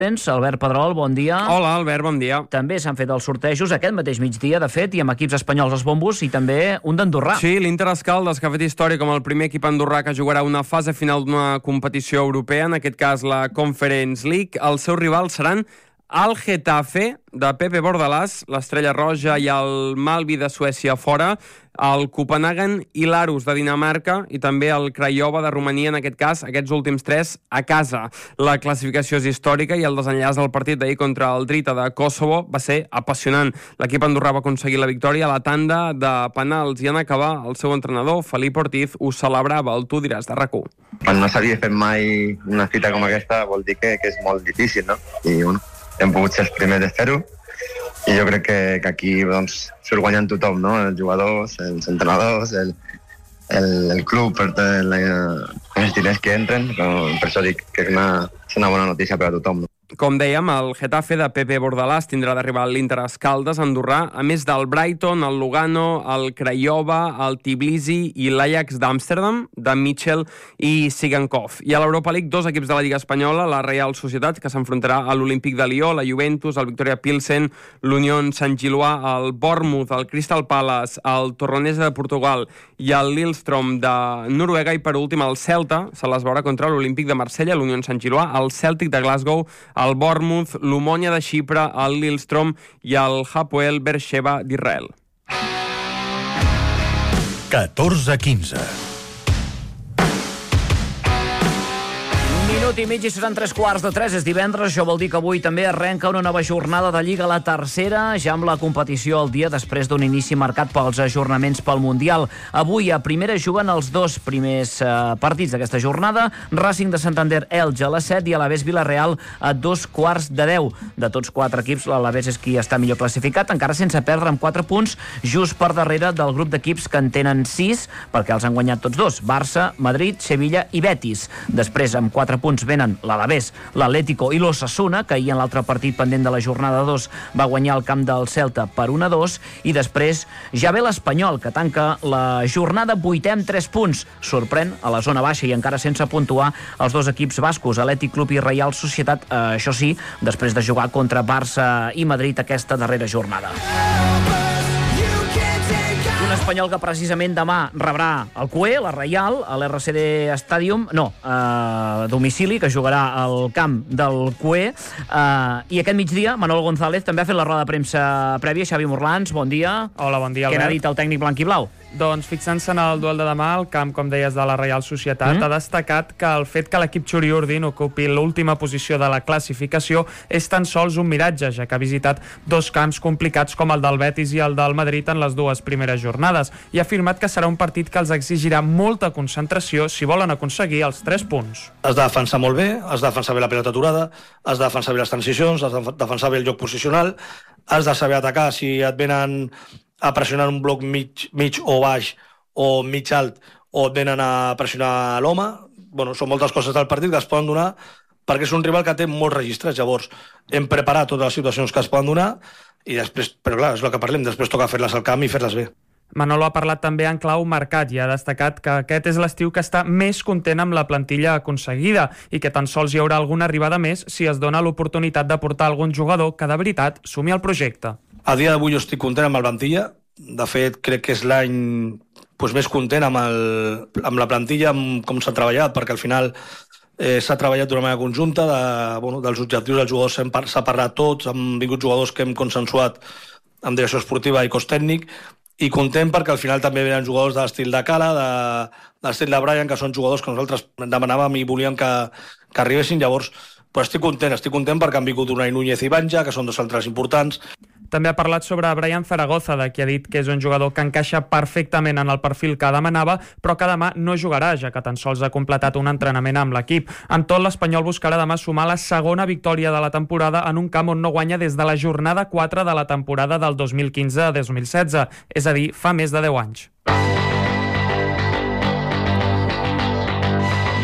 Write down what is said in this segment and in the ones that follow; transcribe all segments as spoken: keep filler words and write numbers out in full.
Albert Pedrol, bon dia. Hola, Albert, bon dia. També s'han fet els sortejos aquest mateix migdia, de fet, i amb equips espanyols als bombos i també un d'Andorrà. Sí, l'Inter Escaldes, que ha fet història com el primer equip andorrà que jugarà una fase final d'una competició europea, en aquest cas la Conference League. Els seus rivals seran el Getafe, de Pepe Bordalàs, l'Estrella Roja i el Malvi de Suècia fora, el Copenhagen i l'Arus de Dinamarca i també el Craiova de Romania, en aquest cas, aquests últims tres a casa. La classificació és històrica i el desenllaç del partit d'ahir contra el Drita de Kosovo va ser apassionant. L'equip andorrà va aconseguir la victòria a la tanda de penals i en acabar el seu entrenador, Felip Ortiz, ho celebrava, el tu diràs de RAC u. Quan no s'havia fet mai una cita com aquesta vol dir que, que és molt difícil, no? I bueno, hem pogut ser els primers de fer-ho i jo crec que, que aquí doncs, surt guanyant tothom, no? Els jugadors, els entrenadors, el, el, el club, per la, els diners que entren, però per això dic que és una, és una bona notícia per a tothom, no? Com dèiem, el Getafe de Pepe Bordalàs tindrà d'arribar a l'Inter Escaldes andorrà, a més del Brighton, el Lugano, el Craiova, el Tbilisi i l'Ajax d'Amsterdam, de Mitchell i Sigankov. I a l'Europa League, dos equips de la Lliga Espanyola, la Real Societat, que s'enfrontarà a l'Olímpic de Lió, la Juventus, el Victoria Pilsen, l'Unión Sant-Gillois, el Bournemouth, el Crystal Palace, el Torronesa de Portugal i el Lillestrøm de Noruega, i per últim el Celta se les veurà contra l'Olímpic de Marsella, l'Unión Sant-Gillois, el Celtic de Glasgow, el Bournemouth, l'Omonia de Xipre, el Lillestrøm i el Hapoel Beersheva d'Israel. catorze quinze. Minut i mig i seran tres quarts de tres, és divendres, això vol dir que avui també arrenca una nova jornada de Lliga, la tercera, ja amb la competició al dia després d'un inici marcat pels ajornaments pel Mundial. Avui a primera juguen els dos primers eh, partits d'aquesta jornada, Racing de Santander Elche a les set i Alavés Villarreal a dos quarts de deu. De tots quatre equips, l'Alavés és qui està millor classificat, encara sense perdre amb quatre punts, just per darrere del grup d'equips que en tenen sis, perquè els han guanyat tots dos, Barça, Madrid, Sevilla i Betis. Després, amb quatre punts, venen l'Alavés, l'Atlético i l'Osasuna, que ahir en l'altre partit pendent de la jornada dos va guanyar el camp del Celta per un a dos, i després ja ve l'Espanyol, que tanca la jornada vuitè amb tres punts. Sorprèn a la zona baixa i encara sense puntuar els dos equips bascos, Atlètic Club i Reial Societat, eh, això sí, després de jugar contra Barça i Madrid aquesta darrera jornada. Un Espanyol que precisament demà rebrà el C U E, la Reial, a l'R C D Stadium, no, a domicili, que jugarà al camp del C U E, eh, i aquest migdia Manolo González també ha fet la roda de premsa prèvia. Xavi Morlans, bon dia. Hola, bon dia, Albert. Què n'ha dit el tècnic blanquiblau? Doncs fixant-se en el duel de demà, el camp, com deies, de la Reial Societat, mm. ha destacat que el fet que l'equip Xuriurdin ocupi l'última posició de la classificació és tan sols un miratge, ja que ha visitat dos camps complicats com el del Betis i el del Madrid en les dues primeres jornades, i ha afirmat que serà un partit que els exigirà molta concentració si volen aconseguir els tres punts. Has de defensar molt bé, has de defensar bé la pilota aturada, has de defensar bé les transicions, has de defensar bé el joc posicional, has de saber atacar si et venen a pressionar un bloc mig, mig o baix o mig alt, o et venen a pressionar l'home. Bueno, són moltes coses del partit que es poden donar perquè és un rival que té molts registres. Llavors hem preparat totes les situacions que es poden donar i després, però clar, és el que parlem, després toca fer-les al camp i fer-les bé. Manolo ha parlat també en clau mercat i ha destacat que aquest és l'estiu que està més content amb la plantilla aconseguida i que tan sols hi haurà alguna arribada més si es dona l'oportunitat de portar algun jugador que de veritat sumi el projecte. A dia d'avui jo estic content amb el plantilla. De fet, crec que és l'any doncs, més content amb, el, amb la plantilla, amb com s'ha treballat, perquè al final eh, s'ha treballat d'una manera conjunta, de, bueno, dels objectius dels jugadors s'ha parlat tots, han vingut jugadors que hem consensuat amb direcció esportiva i cos tècnic, i content perquè al final també venen jugadors de l'estil de Cala, de, de l'estil de Brian, que són jugadors que nosaltres demanàvem i volíem que, que arribessin. Llavors, però estic content, estic content perquè han vingut Unai Núñez i Banja, que són dos altres importants. També ha parlat sobre Brian Zaragoza, de qui ha dit que és un jugador que encaixa perfectament en el perfil que demanava, però que demà no jugarà, ja que tan sols ha completat un entrenament amb l'equip. En tot, l'Espanyol buscarà demà sumar la segona victòria de la temporada en un camp on no guanya des de la jornada quatre de la temporada del dos mil quinze a dos mil setze, és a dir, fa més de deu anys.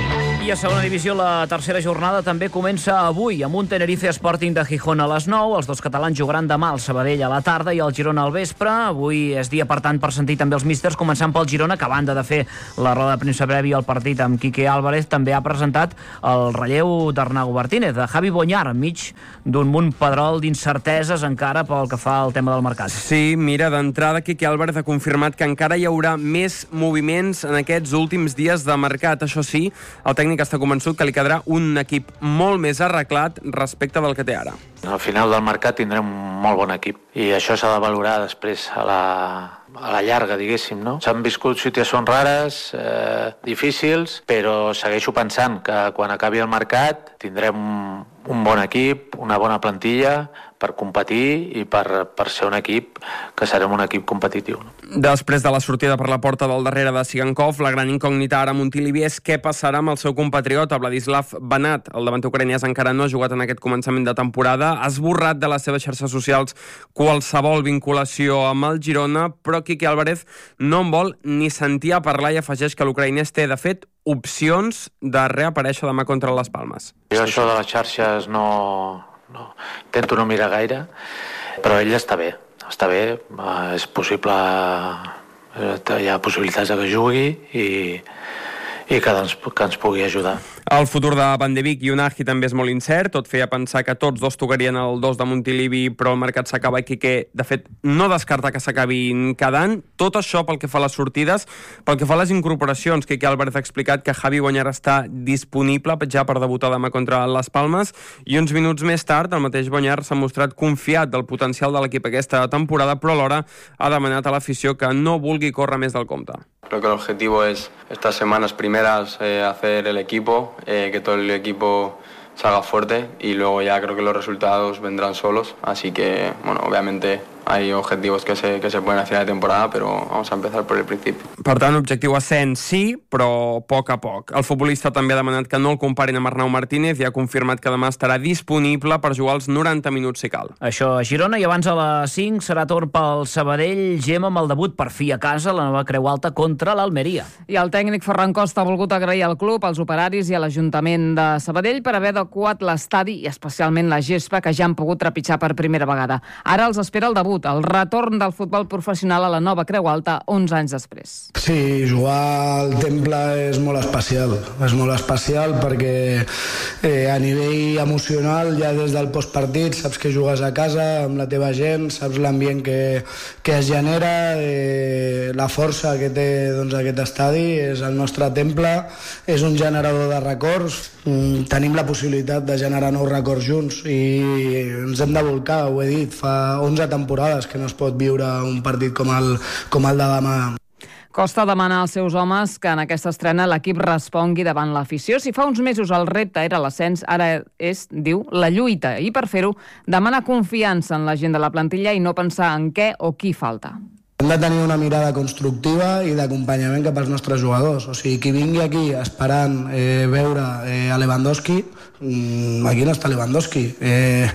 I a segona divisió la tercera jornada també comença avui amb un Tenerife Sporting de Gijón a les nou. Els dos catalans jugaran demà al Sabadell a la tarda i el Girona al vespre. Avui és dia, per tant, per sentir també els místers, començant pel Girona, que a banda de fer la roda de premsa prèvia al partit amb Quique Álvarez, també ha presentat el relleu d'Arnau Martínez, de Javi Bonyar, enmig d'un munt pedrol d'incerteses encara pel que fa al tema del mercat. Sí, mira, d'entrada Quique Álvarez ha confirmat que encara hi haurà més moviments en aquests últims dies de mercat. Això sí, el tècnic està convençut que li quedarà un equip molt més arreglat respecte del que té ara. Al final del mercat tindrem un molt bon equip i això s'ha de valorar després a la, a la llarga, diguéssim, no? S'han viscut situacions rares, eh, difícils, però segueixo pensant que quan acabi el mercat tindrem un, un bon equip, una bona plantilla per competir i per, per ser un equip que serem un equip competitiu. No? Després de la sortida per la porta del darrere de Sigankov, la gran incògnita ara a Montilivi és què passarà amb el seu compatriota Vladislav Banat. El davanter ucraïnès encara no ha jugat en aquest començament de temporada, ha esborrat de les seves xarxes socials qualsevol vinculació amb el Girona, però Quique Álvarez no en vol ni sentir a parlar i afegeix que l'ucraïnès té, de fet, opcions de reaparèixer demà contra les Palmes. Jo això de les xarxes no... no intento no mirar gaire, però ell està bé, està bé, és possible, hi ha possibilitats que jugui i, i que ens, que ens pugui ajudar. El futur de Van de Beek i Unagi també és molt incert, tot feia pensar que tots dos tocarien el dos de Montilivi, però el mercat s'acaba i que, de fet, no descarta que s'acabin quedant. Tot això pel que fa a les sortides, pel que fa a les incorporacions, que Álvarez ha explicat que Javi Bonyar està disponible ja per debutar demà contra les Palmes, i uns minuts més tard el mateix Bonyar s'ha mostrat confiat del potencial de l'equip aquesta temporada, però alhora ha demanat a l'afició que no vulgui córrer més del compte. Creo que el objetivo es estas semanas primeras eh, hacer el equipo, eh, que todo el equipo salga fuerte y luego ya creo que los resultados vendrán solos, así que bueno, obviamente hay objetivos que se, que se pueden hacer a la temporada, però vamos a empezar por el principi. Per tant, objectiu ascens sí, però a poc a poc. El futbolista també ha demanat que no el comparin amb Arnau Martínez i ha confirmat que demà estarà disponible per jugar els noranta minuts si cal. Això a Girona, i abans a les cinc serà torn pel Sabadell, Gemma, amb el debut per fi a casa, la nova Creu Alta contra l'Almeria. I el tècnic Ferran Costa ha volgut agrair al club, als operaris i a l'Ajuntament de Sabadell per haver adequat l'estadi i especialment la gespa que ja han pogut trepitjar per primera vegada. Ara els espera el debut, el retorn del futbol professional a la nova Creu Alta onze anys després. Sí, jugar al Temple és molt especial. És molt especial perquè eh, a nivell emocional, ja des del postpartit, saps que jugues a casa amb la teva gent, saps l'ambient que, que es genera, eh, la força que té doncs, aquest estadi, és el nostre Temple, és un generador de records, mm, tenim la possibilitat de generar nous records junts i ens hem de volcar, ho he dit, fa onze temporades que no es pot viure un partit com el, com el de demà. Costa demana als seus homes que en aquesta estrena l'equip respongui davant l'afició. Si fa uns mesos el repte era l'ascens, ara és, diu, la lluita. I per fer-ho, demana confiança en la gent de la plantilla i no pensar en què o qui falta. Hem de tenir una mirada constructiva i d'acompanyament cap als nostres jugadors. O sigui, qui vingui aquí esperant eh, veure eh, a Lewandowski, mmm, aquí no està Lewandowski. Eh,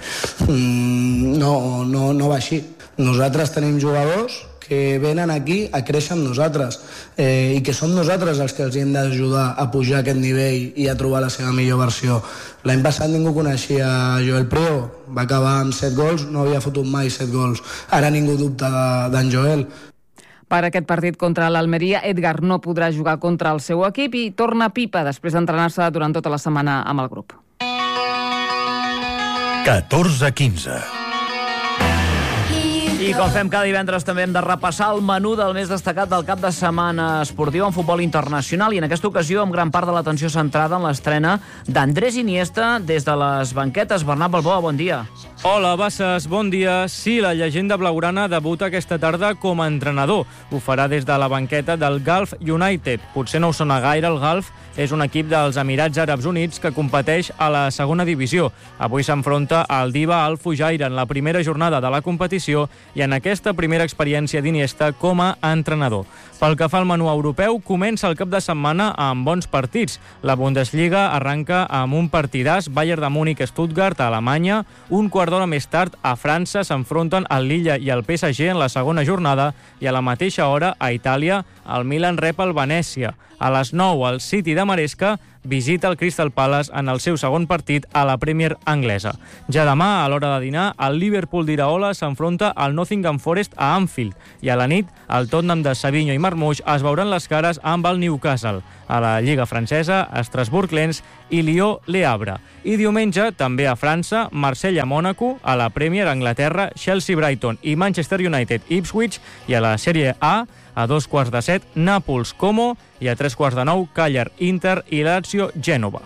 mmm, no, no, no va així. Nosaltres tenim jugadors que venen aquí a créixer amb nosaltres eh, i que som nosaltres els que els hem d'ajudar a pujar aquest nivell i a trobar la seva millor versió. L'any passat ningú coneixia Joel Priego, va acabar amb set gols, no havia fotut mai set gols. Ara ningú dubta d'en Joel. Per aquest partit contra l'Almeria, Edgar no podrà jugar contra el seu equip i torna a Pipa després d'entrenar-se durant tota la setmana amb el grup. catorze quinze. I com fem cada divendres també hem de repassar el menú del més destacat del cap de setmana esportiu en futbol internacional, i en aquesta ocasió amb gran part de l'atenció centrada en l'estrena d'Andrés Iniesta des de les banquetes. Bernat Balboa, bon dia. Hola, Bassas, bon dia. Sí, la llegenda blaugrana debuta aquesta tarda com a entrenador. Ho farà des de la banqueta del Gulf United. Potser no us sona gaire el Gulf, és un equip dels Emirats Àrabs Units que competeix a la segona divisió. Avui s'enfronta al Diva Al Fujairah en la primera jornada de la competició i en aquesta primera experiència d'Iniesta com a entrenador. Pel que fa al menú europeu, comença el cap de setmana amb bons partits. La Bundesliga arranca amb un partidàs, Bayern de Múnich-Stuttgart a Alemanya. Un quart d'hora més tard, a França s'enfronten el Lille i el P S G en la segona jornada, i a la mateixa hora, a Itàlia, el Milan rep el Venècia. A les nou, el City de Maresca visita el Crystal Palace en el seu segon partit a la Premier anglesa. Ja demà, a l'hora de dinar, el Liverpool d'Iraola s'enfronta al Nottingham Forest a Anfield i a la nit el Tottenham de Savinho i Marmoush es veuran les cares amb el Newcastle. A la Lliga francesa, Estrasburg-Lens i Lyon-Le Havre. I diumenge, també a França, Marsella-Mònaco, a la Premier Anglaterra, Chelsea-Brighton i Manchester United-Ipswich, i a la Sèrie A, a dos quarts de set, Nàpols-Como, i a tres quarts de nou, Càller-Inter i Lazio-Gènova.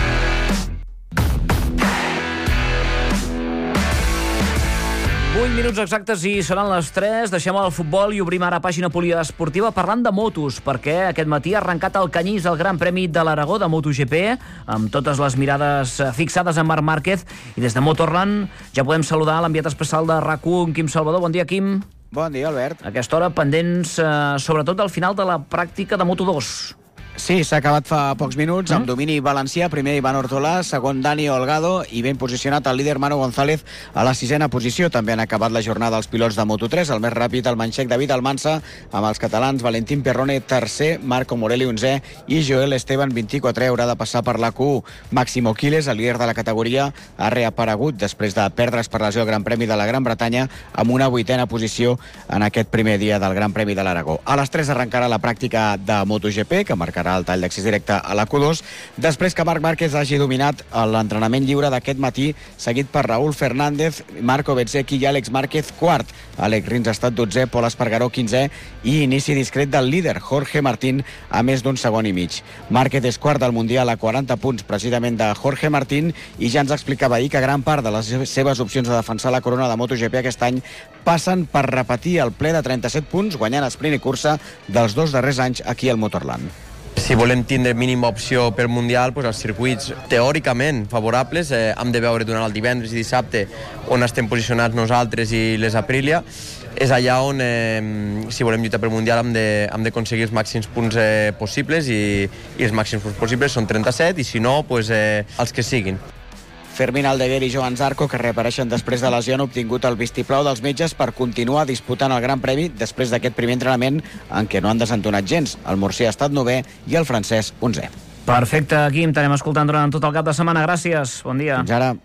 vuit minuts exactes i seran les tres. Deixem el futbol i obrim ara pàgina poliesportiva parlant de motos, perquè aquest matí ha arrencat el Canyís el Gran Premi de l'Aragó de MotoGP, amb totes les mirades fixades en Marc Márquez, i des de Motorland ja podem saludar l'enviat especial de RAC u, Quim Salvador. Bon dia, Quim. Bon dia, Albert. A aquesta hora pendents, eh, sobretot del final de la pràctica de Moto dos. Sí, s'ha acabat fa pocs minuts, amb domini valencià, primer Ivan Ortolà, segon Dani Olgado i ben posicionat el líder Manu González a la sisena posició. També han acabat la jornada els pilots de Moto tres, el més ràpid el manxec David Almansa, amb els catalans Valentín Perrone tercer, Marco Morelli onzè i Joel Esteban vint-i-quatre haurà de passar per la Q u. Máximo Quiles, el líder de la categoria, ha reaparegut després de perdre's per lesió al Gran Premi de la Gran Bretanya amb una vuitena posició en aquest primer dia del Gran Premi de l'Aragó. A les tres arrencarà la pràctica de MotoGP, que marcarà el tall d'accés directe a la Q dos, després que Marc Márquez hagi dominat l'entrenament lliure d'aquest matí, seguit per Raúl Fernández, Marco Bezzecchi i Àlex Márquez quart. Àlex Rins ha estat dotzè, Pol Espargaró quinzè i inici discret del líder, Jorge Martín, a més d'un segon i mig. Márquez és quart del Mundial a quaranta punts precisament de Jorge Martín i ja ens explicava ahir que gran part de les seves opcions de defensar la corona de MotoGP aquest any passen per repetir el ple de trenta-set punts, guanyant esprint i cursa dels dos darrers anys aquí al Motorland. Si volem tindre mínima opció per Mundial, doncs els circuits teòricament favorables eh, hem de veure durant el divendres i dissabte on estem posicionats nosaltres i les Aprilia. És allà on, eh, si volem lluitar per Mundial, hem de, hem d'aconseguir els màxims punts eh, possibles i, i els màxims punts possibles són trenta-set i si no, doncs, eh, els que siguin. Fermín Aldeguer i Joan Zarco, que reapareixen després de lesió, han obtingut el vistiplau dels metges per continuar disputant el Gran Premi després d'aquest primer entrenament en què no han desentonat gens. El murcià ha estat novè i el francès onzè. Perfecte, Quim, t'anem escoltant durant tot el cap de setmana. Gràcies, bon dia. Fins ara.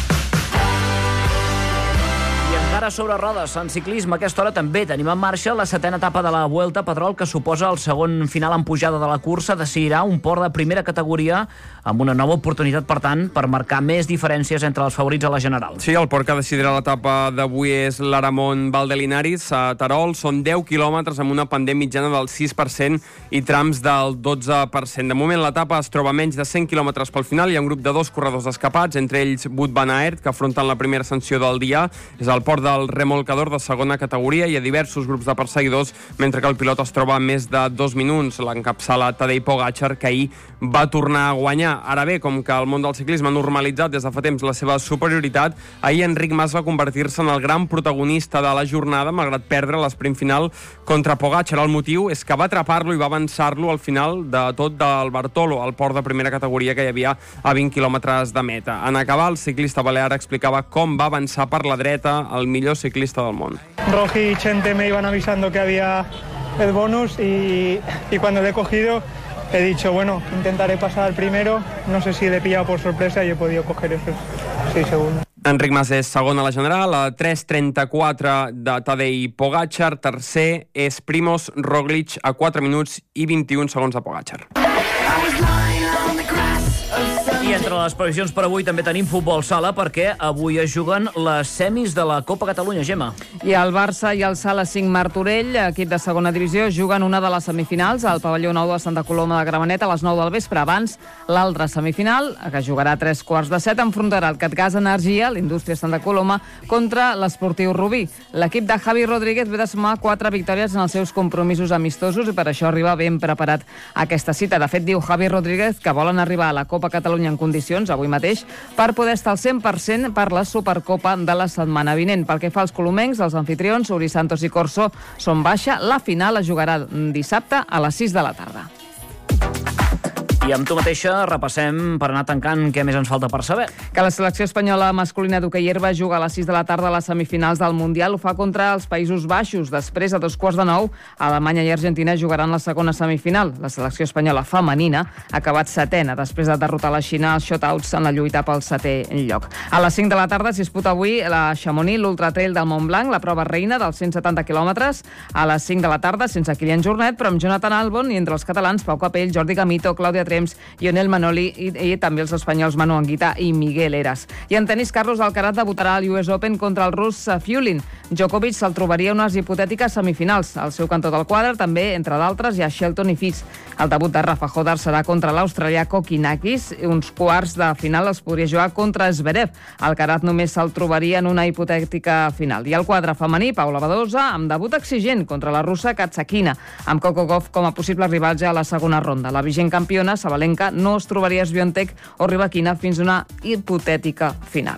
Ara sobre rodes, en ciclisme, a aquesta hora també tenim en marxa la setena etapa de la Vuelta a Pedrol, que suposa el segon final en pujada de la cursa. Decidirà un port de primera categoria amb una nova oportunitat, per tant, per marcar més diferències entre els favorits a la general. Sí, el port que decidirà l'etapa d'avui és l'Aramon Valdelinaris a Terol. Són deu quilòmetres amb una pendent mitjana del sis per cent i trams del dotze per cent. De moment l'etapa es troba a menys de cent quilòmetres pel final. Hi ha un grup de dos corredors escapats, entre ells Wout van Aert, que afronten la primera sanció del dia. És el port del remolcador de segona categoria. Hi ha diversos grups de perseguidors, mentre que el pilot es troba a més de dos minuts. L'encapçala Tadej Pogačar, que ahir va tornar a guanyar. Ara bé, com que el món del ciclisme ha normalitzat des de fa temps la seva superioritat, ahir Enric Mas va convertir-se en el gran protagonista de la jornada, malgrat perdre l'esprint final contra Pogačar. El motiu és que va atrapar-lo i va avançar-lo al final de tot del Bartolo, el port de primera categoria que hi havia a vint quilòmetres de meta. En acabar, el ciclista balear explicava com va avançar per la dreta el millor ciclista del món. Rogi y Chente me iban avisando que había el bonus y, y cuando le he cogido he dicho, bueno, intentaré pasar primero, no sé si le he pillado por sorpresa y he podido coger esos seis segundos. Enric Mas és segon a la general, a tres trenta-quatre de Tadej Pogačar, tercer és Primož Roglič a quatre minuts i vint-i-un segons de Pogačar. I entre les previsions per avui també tenim futbol sala, perquè avui es juguen les semis de la Copa Catalunya, Gemma. I el Barça i el Sala cinc Martorell, equip de segona divisió, juguen una de les semifinals al pavelló nou de Santa Coloma de Gramenet a les nou del vespre. Abans, l'altra semifinal, que jugarà a tres quarts de set, enfrontarà el Catgas Energia, l'Indústria Santa Coloma, contra l'Esportiu Rubí. L'equip de Javi Rodríguez ve de sumar quatre victòries en els seus compromisos amistosos i per això arriba ben preparat a aquesta cita. De fet, diu Javi Rodríguez que volen arribar a la Copa Catalunya en condicions, avui mateix, per poder estar al cent per cent per la Supercopa de la setmana vinent. Pel que fa als colomencs, els anfitrions, Uri Santos i Corso, són baixa. La final es jugarà dissabte a les sis de la tarda. I amb tu mateixa repassem per anar tancant què més ens falta per saber. Que la selecció espanyola masculina d'hoquei herba juga a les sis de la tarda a les semifinals del Mundial. Ho fa contra els Països Baixos. Després, a dos quarts de nou, Alemanya i Argentina jugaran la segona semifinal. La selecció espanyola femenina ha acabat setena després de derrotar la Xina als shotouts en la lluita pel setè lloc. A les cinc de la tarda s'hi disputa avui la Chamonix, l'Ultra Trail del Montblanc, la prova reina dels cent setanta quilòmetres. A les cinc de la tarda, sense Kilian Jornet, però amb Jonathan Albon i entre els catalans Pau Capell, Jordi Gamito, Clàudia Trems, Lionel Manoli i, i també els espanyols Manu Anguita i Miguel Eras. I en tenis, Carlos Alcaraz debutarà al U S Open contra el rus Fiulin. Djokovic se'l trobaria unes hipotètiques semifinals. Al seu cantó del quadre, també, entre d'altres, hi ha Shelton i Fitz. El debut de Rafa Hodar serà contra l'australià Kokinakis. Uns quarts de final els podria jugar contra Zverev. Alcaraz només se'l trobaria en una hipotètica final. I al quadre femení, Paula Badosa, amb debut exigent contra la russa Katsakina, amb Coco Gauff com a possible rival ja a la segona ronda. La vigent campiona, Sabalenka, no es trobaria Swiatek o Rybakina fins a una hipotètica final.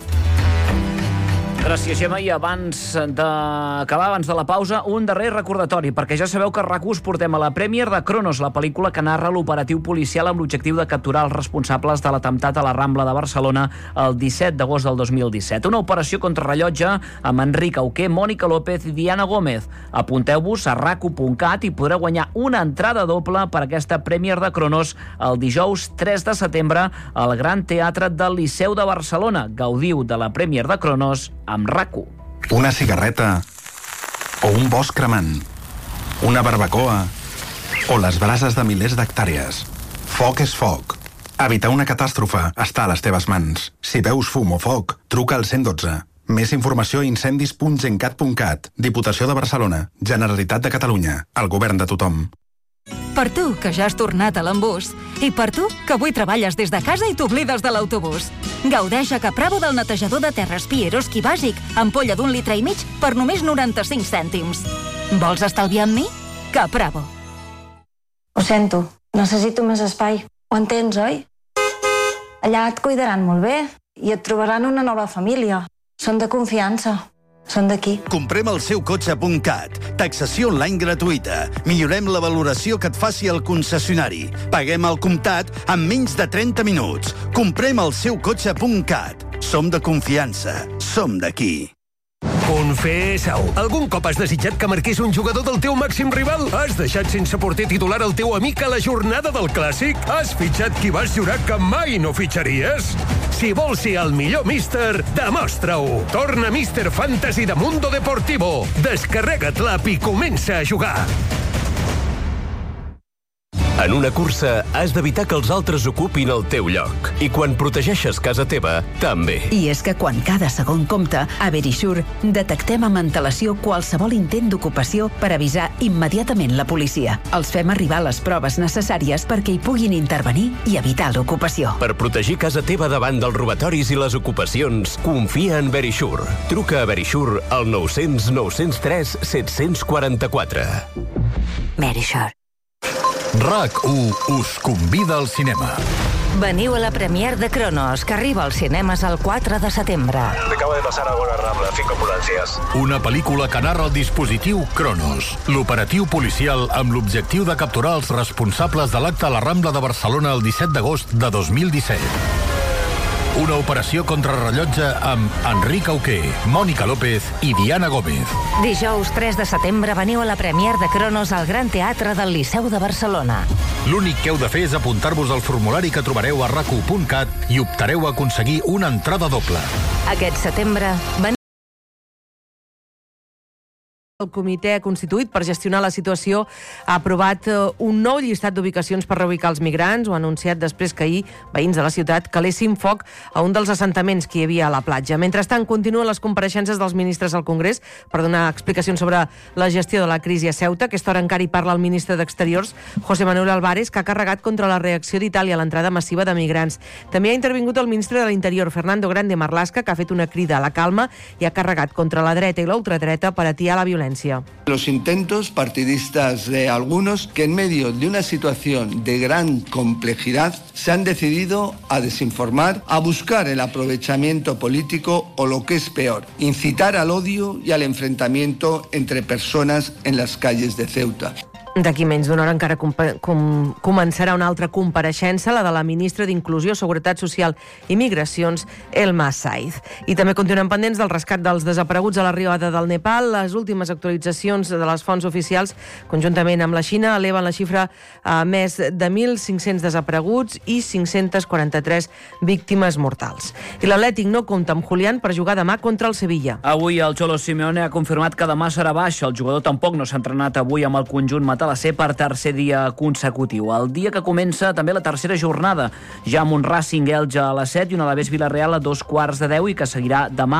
Gràcies, Gemma. I abans d'acabar, abans de la pausa, un darrer recordatori, perquè ja sabeu que a RAC u us portem a la Premier de Cronos, la pel·lícula que narra l'operatiu policial amb l'objectiu de capturar els responsables de l'atemptat a la Rambla de Barcelona el disset d'agost del dos mil disset. Una operació contrarrellotge amb Enric Auqué, Mònica López i Diana Gómez. Apunteu-vos a rac u punt cat i podreu guanyar una entrada doble per aquesta Premier de Cronos el dijous tres de setembre al Gran Teatre del Liceu de Barcelona. Gaudiu de la Premier de Cronos amb RAC u. Una cigarreta o un bosc cremant, una barbacoa o les brases de milers d'hectàrees. Foc és foc. Evitar una catàstrofe està a les teves mans. Si veus fum o foc, truca al cent dotze. Més informació a incendis punt gencat punt cat. Diputació de Barcelona. Generalitat de Catalunya. El govern de tothom. Per tu, que ja has tornat a l'embús. I per tu, que avui treballes des de casa i t'oblides de l'autobús. Gaudeix a Capravo del netejador de terres Pi Eroski bàsic, ampolla d'un litre i mig per només noranta-cinc cèntims. Vols estalviar amb mi? Capravo. Ho sento, necessito més espai. Ho entens, oi? Allà et cuidaran molt bé i et trobaran una nova família. Són de confiança. Són d'aquí. Comprem el seu cotxe punt cat. Taxació online gratuïta. Millorem la valoració que et faci el concessionari. Paguem al comptat en menys de trenta minuts. Comprem el seu cotxe punt cat. Som de confiança. Som d'aquí. Confessa-ho. Algun cop has desitjat que marqués un jugador del teu màxim rival? Has deixat sense porter titular el teu amic a la jornada del Clàssic? Has fitxat qui vas jurar que mai no fitxaries? Si vols ser el millor míster, demostra-ho. Torna Míster Fantasy de Mundo Deportivo. Descarrega't l'app i comença a jugar. En una cursa, has d'evitar que els altres ocupin el teu lloc. I quan protegeixes casa teva, també. I és que quan cada segon compta, a Verisure detectem amb antelació qualsevol intent d'ocupació per avisar immediatament la policia. Els fem arribar les proves necessàries perquè hi puguin intervenir i evitar l'ocupació. Per protegir casa teva davant dels robatoris i les ocupacions, confia en Verisure. Truca a Verisure al nou cents nou cents tres set cents quaranta-quatre. Verisure. RAC u us convida al cinema. Veniu a la Premier de Cronos, que arriba als cinemes el quatre de setembre. Acaba de pasar algo en la Rambla, cinco ambulancias. Una pel·lícula que narra el dispositiu Cronos, l'operatiu policial amb l'objectiu de capturar els responsables de l'acte a la Rambla de Barcelona el disset d'agost de dos mil disset. Una operació contrarrellotge amb Enric Auqué, Mònica López i Diana Gómez. Dijous tres de setembre veniu a la Premier de Cronos al Gran Teatre del Liceu de Barcelona. L'únic que heu de fer és apuntar-vos al formulari que trobareu a rac u punt cat i optareu a aconseguir una entrada doble. Aquest setembre veniu. El comitè constituït per gestionar la situació ha aprovat un nou llistat d'ubicacions per reubicar els migrants. Ho ha anunciat després que ahir veïns de la ciutat calessin foc a un dels assentaments que hi havia a la platja. Mentrestant, continuen les compareixences dels ministres al Congrés per donar explicacions sobre la gestió de la crisi a Ceuta. A aquesta hora encara hi parla el ministre d'Exteriors, José Manuel Álvarez, que ha carregat contra la reacció d'Itàlia a l'entrada massiva de migrants. També ha intervingut el ministre de l'Interior, Fernando Grande Marlaska, que ha fet una crida a la calma i ha carregat contra la dreta i la ultradreta per atiar la violència. Los intentos partidistas de algunos que en medio de una situación de gran complejidad se han decidido a desinformar, a buscar el aprovechamiento político o lo que es peor, incitar al odio y al enfrentamiento entre personas en las calles de Ceuta. D'aquí menys d'una hora encara com, com, començarà una altra compareixença, la de la ministra d'Inclusió, Seguretat Social i Migracions, Elma Saiz. I també continuem pendents del rescat dels desapareguts a la riada del Nepal. Les últimes actualitzacions de les fonts oficials, conjuntament amb la Xina, eleven la xifra a més de mil cinc-cents desapareguts i cinc-cents quaranta-tres víctimes mortals. I l'Atlètic no compta amb Julián per jugar demà contra el Sevilla. Avui el Cholo Simeone ha confirmat que demà serà baix. El jugador tampoc no s'ha entrenat avui amb el conjunt matalassé per tercer dia consecutiu. El dia que comença també la tercera jornada, ja amb un Racing Elche a les set i un Alavés Villarreal a dos quarts de deu i que seguirà demà